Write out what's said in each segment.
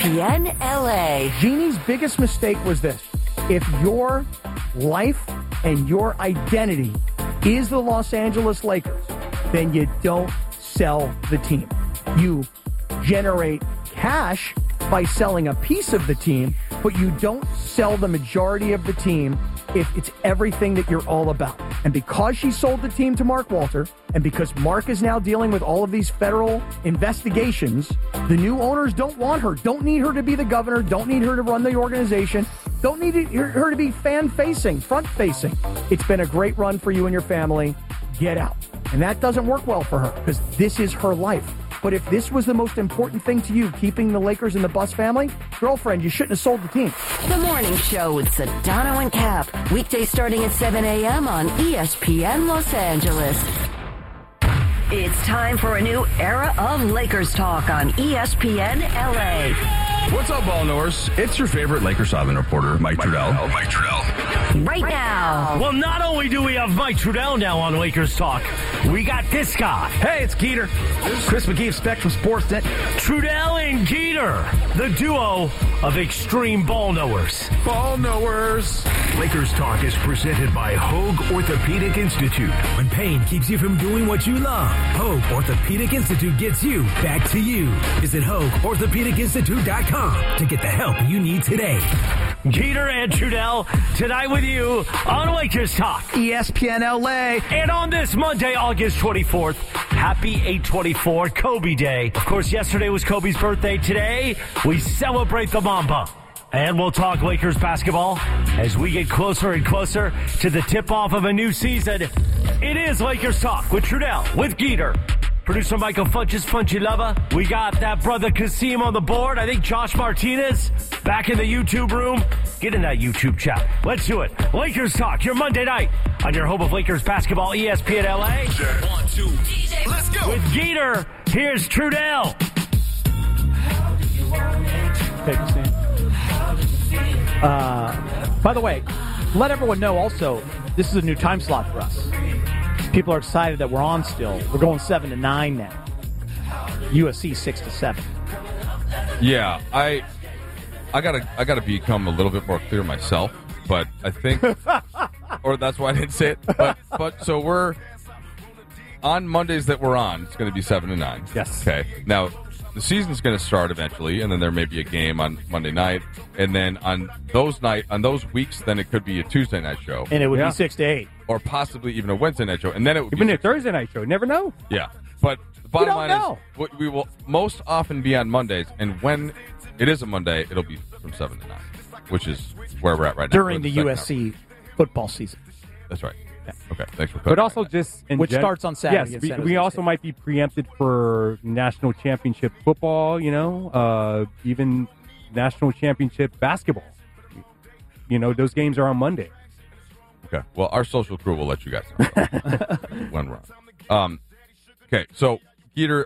ESPN LA. Jeannie's biggest mistake was this. If your life and your identity is the Los Angeles Lakers, then you don't sell the team. You generate cash by selling a piece of the team, but you don't sell the majority of the team if it's everything that you're all about. And because she sold the team to Mark Walter, and because Mark is now dealing with all of these federal investigations, the new owners don't want her, don't need her to be the governor, don't need her to run the organization, don't need her to be fan-facing, front-facing. It's been a great run for you and your family. Get out. And that doesn't work well for her because this is her life. But if this was the most important thing to you, keeping the Lakers and the Buss family, girlfriend, you shouldn't have sold the team. The Morning Show with Sedano and Cap. Weekdays starting at 7 a.m. on ESPN Los Angeles. It's time for a new era of Lakers talk on ESPN LA. What's up, ball knowers? It's your favorite Lakers sideline reporter, Mike Trudell. Right now. Well, not only do we have Mike Trudell now on Lakers Talk, we got this guy. Hey, it's Geeter. Chris McGee, Spectrum Sportsnet. Trudell and Geeter, the duo of extreme ball knowers. Ball knowers. Lakers Talk is presented by Hoag Orthopedic Institute. When pain keeps you from doing what you love, Hoag Orthopedic Institute gets you back to you. Visit HoagOrthopedicInstitute.com to get the help you need today. Geeter and Trudell, tonight with you on Lakers Talk. ESPN LA. And on this Monday, August 24th, happy 8/24, Kobe Day. Of course, yesterday was Kobe's birthday. Today, we celebrate the Mamba. And we'll talk Lakers basketball as we get closer and closer to the tip-off of a new season. It is Lakers Talk with Trudell, with Geeter. Producer Michael Funches, Funchy Lover. We got that brother Kasim on the board. I think Josh Martinez back in the YouTube room. Get in that YouTube chat. Let's do it. Lakers Talk, your Monday night on your home of Lakers basketball, ESPN LA. One, two, DJ. Let's go. With Geeter, here's Trudell. Take a stand. By the way, let everyone know also, this is a new time slot for us. People are excited that we're on still. We're going 7 to 9 now. USC 6 to 7. Yeah, I gotta become a little bit more clear myself, but I think, or that's why I didn't say it. But so we're on Mondays that we're on. It's going to be 7 to 9. Yes. Okay. Now the season's going to start eventually, and then there may be a game on Monday night, and then on those weeks, then it could be a Tuesday night show, And it would be 6 to 8. or possibly even a Wednesday night show, and then it would Even be a Thursday night show. Never know. Yeah, but the bottom don't line know. is we will most often be on Mondays, and when it is a Monday, it'll be from 7 to 9, which is where we're at right now. During the USC football season. That's right. Yeah. Okay, thanks for But also just in Which starts on Saturday. Yes, against San we Jose also State. might be preempted for national championship football, even national championship basketball. Those games are on Monday. Okay, well, our social crew will let you guys know when we're on. Okay, so, Geeter,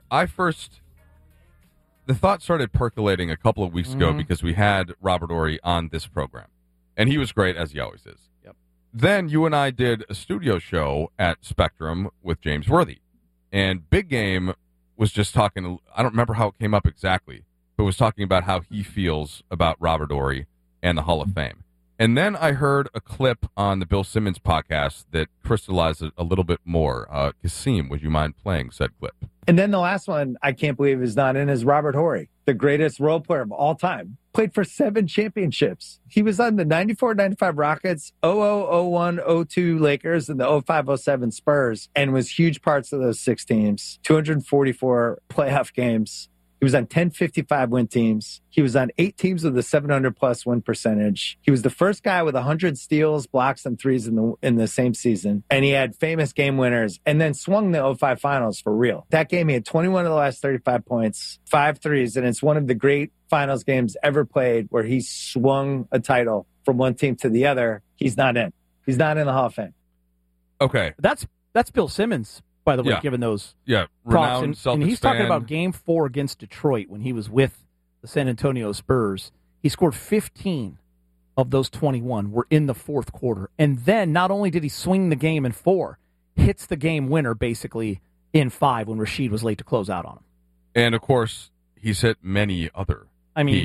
the thought started percolating a couple of weeks ago because we had Robert Horry on this program, and he was great, as he always is. Yep. Then you and I did a studio show at Spectrum with James Worthy, and Big Game was just talking, I don't remember how it came up exactly, but was talking about how he feels about Robert Horry and the Hall of Fame. And then I heard a clip on the Bill Simmons podcast that crystallized it a little bit more. Kasim, would you mind playing said clip? And then the last one I can't believe is not in is Robert Horry, the greatest role player of all time. Played for 7 championships. He was on the 94-95 Rockets, 00-01, 02 Lakers, and the 05-07 Spurs, and was huge parts of those 6 teams. 244 playoff games. He was on 1055 win teams. He was on 8 teams with a 700-plus win percentage. He was the first guy with 100 steals, blocks, and threes in the same season. And he had famous game winners and then swung the 05 finals for real. That game, he had 21 of the last 35 points, 5 threes, and it's one of the great finals games ever played where he swung a title from one team to the other. He's not in. He's not in the Hall of Fame. Okay. That's Bill Simmons, by the way, Yeah. given those Yeah, props. renowned And he's Celtics talking fan. about Game 4 against Detroit when he was with the San Antonio Spurs. He scored 15 of those 21 were in the fourth quarter. And then not only did he swing the game in 4, hits the game winner basically in 5 when Rasheed was late to close out on him. And, of course, he's hit many other I mean,